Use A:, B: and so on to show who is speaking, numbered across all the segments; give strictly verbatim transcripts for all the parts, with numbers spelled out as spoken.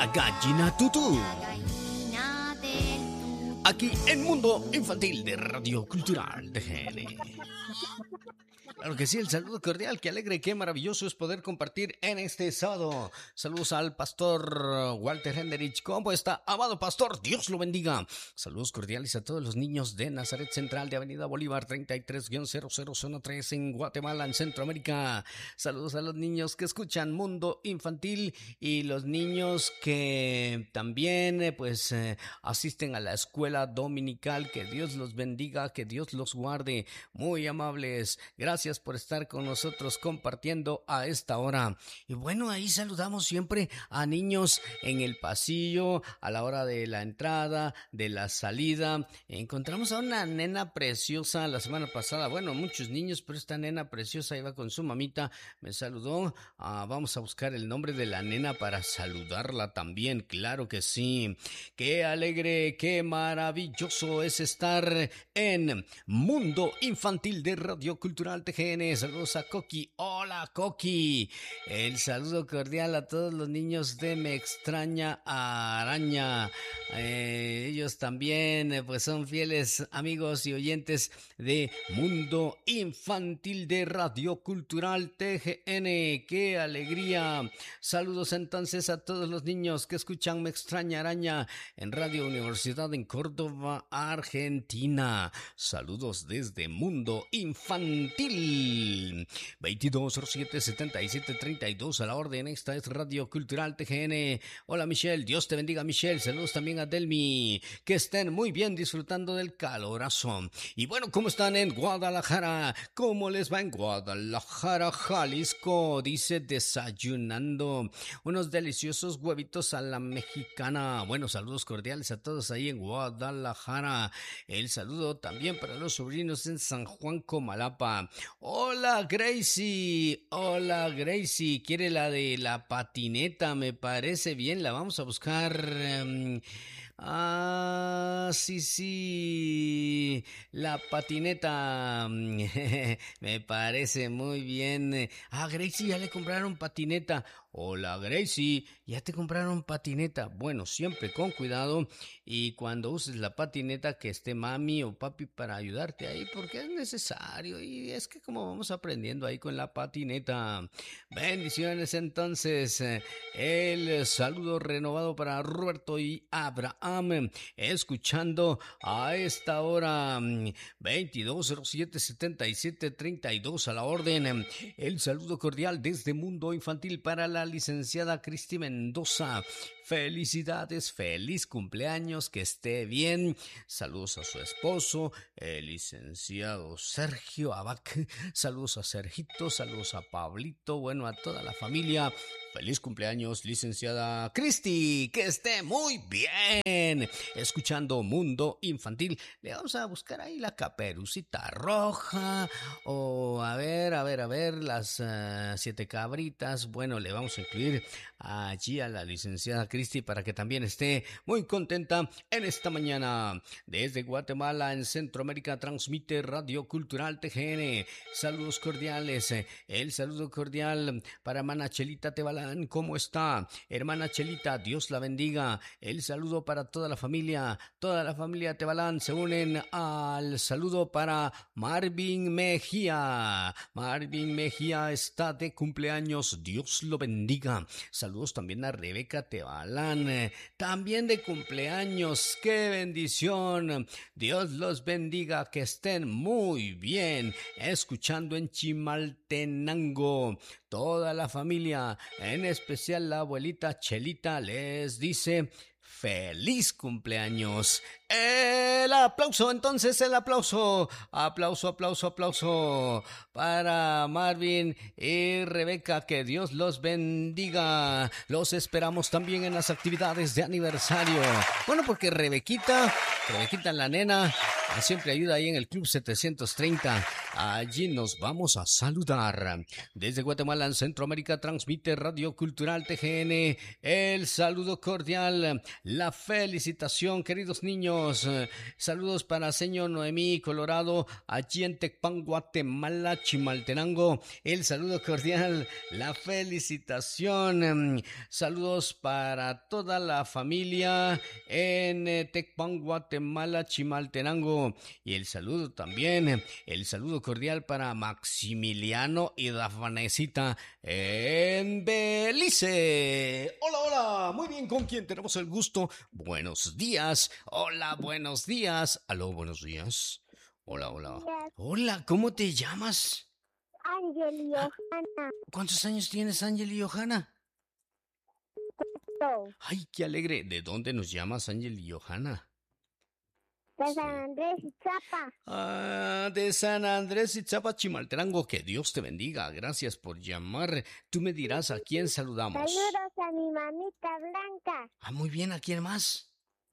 A: La gallina tutú. Aquí en Mundo Infantil de Radio Cultural de G N. Claro que sí, el saludo cordial, qué alegre, qué maravilloso es poder compartir en este sábado. Saludos al pastor Walter Henderich. ¿Cómo está, amado pastor? Dios lo bendiga. Saludos cordiales a todos los niños de Nazaret Central de Avenida Bolívar treinta y tres cero cero zona tres en Guatemala, en Centroamérica. Saludos a los niños que escuchan Mundo Infantil y los niños que también pues eh, asisten a la escuela dominical. Que Dios los bendiga, que Dios los guarde. Muy amables. Gracias por estar con nosotros compartiendo a esta hora. Y bueno, ahí saludamos siempre a niños en el pasillo, a la hora de la entrada, de la salida. Encontramos a una nena preciosa la semana pasada. Bueno, muchos niños, pero esta nena preciosa iba con su mamita, me saludó. Ah, vamos a buscar el nombre de la nena para saludarla también, claro que sí. Qué alegre, qué maravilloso es estar en Mundo Infantil de Radio Cultural T G N. Saludos a Coqui. Hola, Coqui. El saludo cordial a todos los niños de Me Extraña Araña. Eh, ellos también eh, pues son fieles amigos y oyentes de Mundo Infantil de Radio Cultural T G N. ¡Qué alegría! Saludos entonces a todos los niños que escuchan Me Extraña Araña en Radio Universidad en Córdoba, Argentina. Saludos desde Mundo Infantil. veintidós cero siete setenta y siete treinta y dos a la orden. Esta es Radio Cultural T G N. Hola, Michelle. Dios te bendiga, Michelle. Saludos también a Delmi. Que estén muy bien disfrutando del calorazo. Y bueno, ¿cómo están en Guadalajara? ¿Cómo les va en Guadalajara, Jalisco? Dice desayunando unos deliciosos huevitos a la mexicana. Bueno, saludos cordiales a todos ahí en Guadalajara. El saludo también para los sobrinos en San Juan Comalapa. Hola, Gracie. Hola, Gracie. Quiere la de la patineta, me parece bien. La vamos a buscar. Um, ah, sí, sí. La patineta. Me parece muy bien. Ah, Gracie, ya le compraron patineta. Hola, Gracie, ¿ya te compraron patineta? Bueno, siempre con cuidado y cuando uses la patineta que esté mami o papi para ayudarte ahí porque es necesario y es que como vamos aprendiendo ahí con la patineta. Bendiciones entonces. El saludo renovado para Roberto y Abraham escuchando a esta hora veintidós cero siete setenta y siete treinta y dos a la orden. El saludo cordial desde Mundo Infantil para la licenciada Cristi Mendoza. Felicidades, feliz cumpleaños, que esté bien. Saludos a su esposo, el licenciado Sergio Abac. Saludos a Sergito, saludos a Pablito, bueno, a toda la familia. Feliz cumpleaños, licenciada Cristi, que esté muy bien. Escuchando Mundo Infantil, le vamos a buscar ahí la Caperucita Roja o a ver, a ver, a ver, las uh, siete cabritas. Bueno, le vamos a incluir allí a la licenciada Cristi para que también esté muy contenta en esta mañana. Desde Guatemala, en Centroamérica, transmite Radio Cultural T G N. Saludos cordiales. El saludo cordial para hermana Chelita Tebalán. ¿Cómo está? Hermana Chelita, Dios la bendiga. El saludo para toda la familia. Toda la familia Tebalán se unen al saludo para Marvin Mejía. Marvin Mejía está de cumpleaños. Dios lo bendiga. Saludos también a Rebeca Tebalán. También de cumpleaños. ¡Qué bendición! Dios los bendiga. Que estén muy bien. Escuchando en Chimaltenango. Toda la familia, en especial la abuelita Chelita, les dice feliz cumpleaños. El aplauso, entonces el aplauso. Aplauso, aplauso, aplauso para Marvin y Rebeca. Que Dios los bendiga. Los esperamos también en las actividades de aniversario. Bueno, porque Rebequita, Rebequita la nena, siempre ayuda ahí en el Club setecientos treinta. Allí nos vamos a saludar. Desde Guatemala, en Centroamérica, transmite Radio Cultural T G N. El saludo cordial, la felicitación, queridos niños. amigos. Eh, saludos para señor Noemí Colorado, allí en Tecpan, Guatemala, Chimaltenango. El saludo cordial, la felicitación. Eh, saludos para toda la familia en eh, Tecpan, Guatemala, Chimaltenango. Y el saludo también, eh, el saludo cordial para Maximiliano y Dafnesita en Belice. Hola, hola, muy bien, ¿con quién tenemos el gusto? Buenos días, hola, buenos días, aló, buenos días, hola, hola, hola, ¿cómo te llamas?
B: Ángel y Johanna.
A: ¿Cuántos años tienes, Ángel y Johanna?
B: Cuatro.
A: Ay, qué alegre, ¿de dónde nos llamas, Ángel y Johanna?
B: De San Andrés y Chapa.
A: Ah, de San Andrés y Chapa, Chimaltenango, que Dios te bendiga, gracias por llamar. Tú me dirás a quién saludamos.
B: Saludos a mi mamita Blanca.
A: Ah, muy bien, ¿a quién más?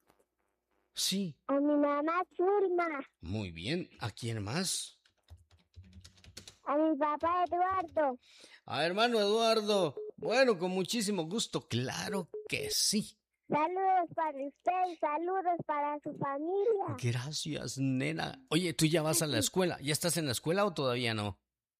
A: Sí.
B: A mi mamá Zulma.
A: Muy bien, ¿a quién más?
B: A mi papá Eduardo.
A: A hermano Eduardo. Bueno, con muchísimo gusto, claro que sí.
B: Saludos para usted, saludos para su familia.
A: Gracias, nena. Oye, ¿tú ya vas a la escuela? ¿Ya estás en la escuela o todavía no?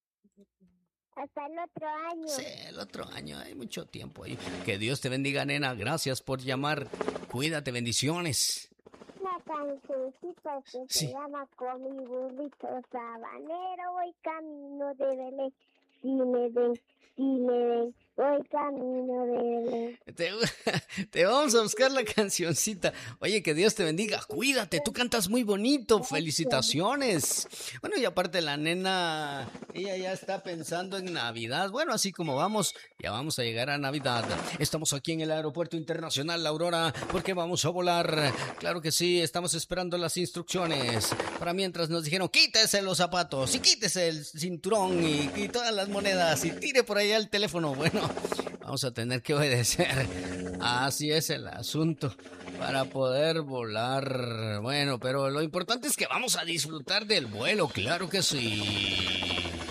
B: Hasta el otro año.
A: Sí, el otro año, hay mucho tiempo ahí. Que Dios te bendiga, nena. Gracias por llamar. Cuídate, bendiciones.
B: Una cancioncita que
A: Sí.
B: se llama Con mi burrito sabanero voy camino de Belén. Si me ven, si me ven, voy camino de Belén.
A: Te, te vamos a buscar la cancioncita. Oye, que Dios te bendiga. Cuídate, tú cantas muy bonito. Felicitaciones. Bueno, y aparte la nena, ella ya está pensando en Navidad. Bueno, así como vamos, ya vamos a llegar a Navidad. Estamos aquí en el Aeropuerto Internacional La Aurora porque vamos a volar. Claro que sí, estamos esperando las instrucciones. Para mientras nos dijeron, quítese los zapatos y quítese el cinturón y, y todas las monedas y tire por allá el teléfono. Bueno, vamos a tener que obedecer. Así es el asunto para poder volar. Bueno, pero lo importante es que vamos a disfrutar del vuelo, claro que sí.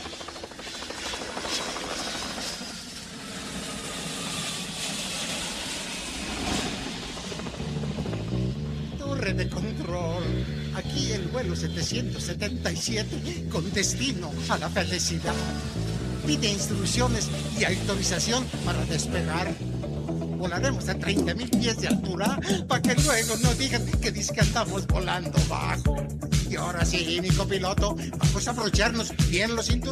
C: Torre de control. Aquí el vuelo setecientos setenta y siete con destino a la felicidad. Pide instrucciones y autorización para despegar. Volaremos a treinta mil pies de altura para que luego no digan que dice que andamos volando bajo. Y ahora sí, mi copiloto, vamos a abrocharnos bien los cinturones.